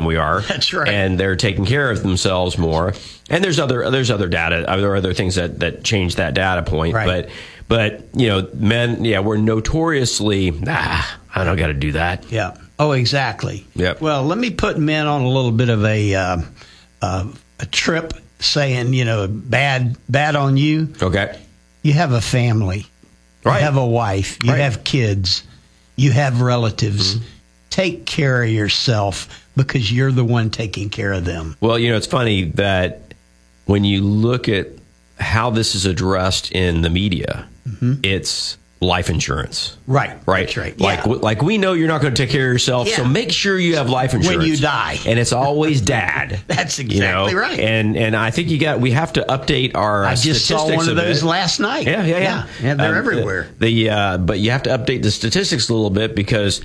we are. That's right. And they're taking care of themselves more. And there's other data. There are other things that change that data point. Right. But men, we're notoriously, I don't got to do that. Yeah. Oh, exactly. Yep. Well, let me put men on a little bit of a trip, saying, bad on you. Okay. You have a family. Right. You have a wife. You have kids. You have relatives. Mm-hmm. Take care of yourself, because you're the one taking care of them. Well, it's funny that when you look at how this is addressed in the media, it's life insurance. Right. Right. That's right. Like we know you're not going to take care of yourself, so make sure you have life insurance when you die. And it's always dad. That's exactly right. And I think we have to update our I just saw one of those last night. Yeah, they're everywhere. But you have to update the statistics a little bit, because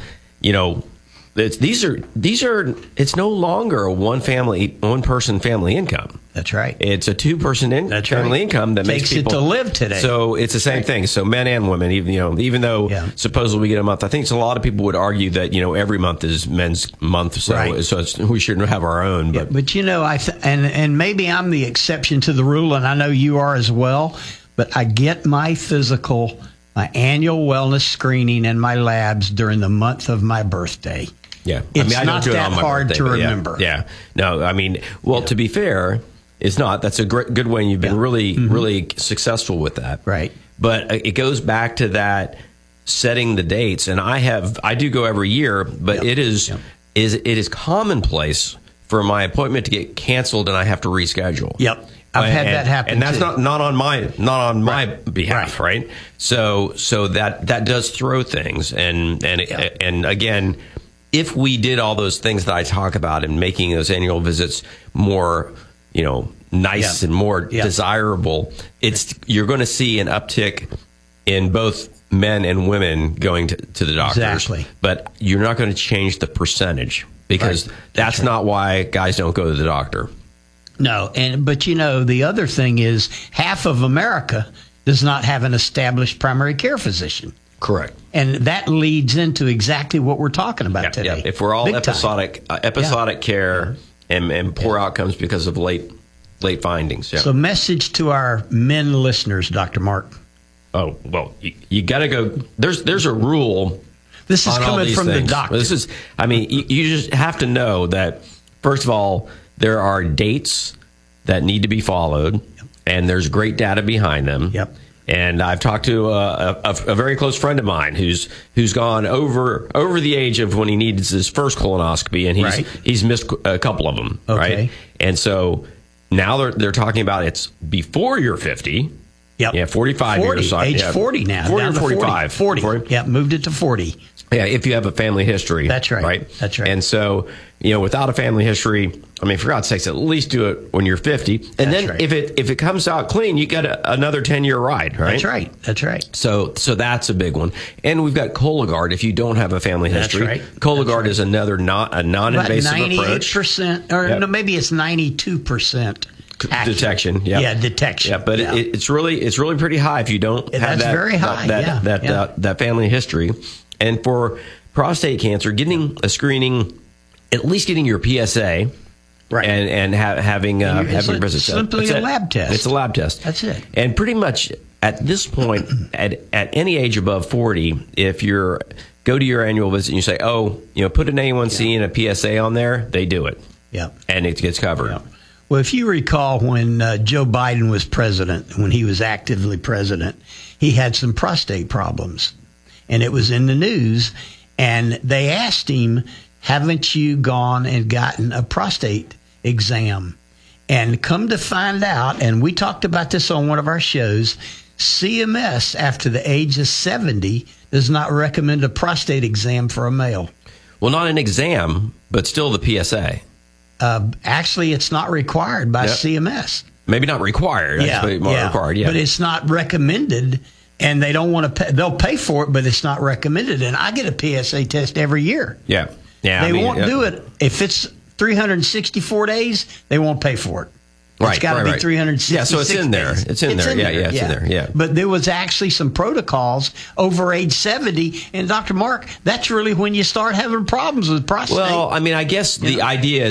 it's no longer a one person family income. That's right. It's a two-person family income that makes people it to live today. So it's the same thing. So men and women, even though supposedly we get a month, I think a lot of people would argue that every month is men's month, so we shouldn't have our own. But and maybe I'm the exception to the rule, and I know you are as well. But I get my physical, my annual wellness screening, and my labs during the month of my birthday. Yeah, it's I not don't do that it on my hard birthday, to remember. Yeah. No, to be fair, it's not. That's a good way. You've been really successful with that. Right. But it goes back to that setting the dates, and I do go every year, but it is commonplace for my appointment to get canceled and I have to reschedule. Yep. I've had that happen, and that's too. not on my behalf, right? So that does throw things, and again, if we did all those things that I talk about and making those annual visits more, nice and more desirable, you're going to see an uptick in both men and women going to the doctors. Exactly. But you're not going to change the percentage, because that's not why guys don't go to the doctor. No, but the other thing is, half of America does not have an established primary care physician. Correct. And that leads into exactly what we're talking about today. Yeah. If we're all episodic care and poor outcomes because of late findings. Yeah. So, message to our men listeners, Dr. Mark. Oh, well, you got to go. There's a rule. This is coming from the doctor. You just have to know that, first of all, there are dates that need to be followed, and there's great data behind them. Yep. And I've talked to a very close friend of mine who's gone over the age of when he needs his first colonoscopy, and he's missed a couple of them. Okay. Right. And so now they're talking about it's before you're 50. Yep. Yeah, 45 years. Age 40 now. 40 or 45. 40. Yeah, moved it to 40. Yeah, if you have a family history. That's right. Right? That's right. And so, without a family history, for God's sakes, at least do it when you're 50. And then if it comes out clean, you got another 10-year ride, right? That's right. So that's a big one. And we've got Cologuard if you don't have a family history. That's right. Cologuard is another non-invasive approach. 98%, or no, maybe it's 92%. Detection, yeah, detection. Yeah, but it's really pretty high if you don't have that. Very high. That family history. And for prostate cancer, getting a screening, at least getting your PSA, right, and having visits. Simply a lab test. It's a lab test. That's it. And pretty much at this point, at any age above 40, if you go to your annual visit and you say, put an A1C and a PSA on there, they do it. Yeah, and it gets covered. Yeah. Well, if you recall when Joe Biden was president, when he was actively president, he had some prostate problems. And it was in the news. And they asked him, haven't you gone and gotten a prostate exam? And come to find out, and we talked about this on one of our shows, CMS, after the age of 70, does not recommend a prostate exam for a male. Well, not an exam, but still the PSA. Actually, it's not required by CMS. Maybe not required. Required. Yeah, but it's not recommended, and they don't want to pay. They'll pay for it, but it's not recommended. And I get a PSA test every year. Yeah. They won't do it if it's 364 days. They won't pay for it. It's got to be 366 Yeah, so it's in there. days. It's in there. It's in there. Yeah. But there was actually some protocols over age 70. And Dr. Mark, that's really when you start having problems with prostate. Well, I guess the idea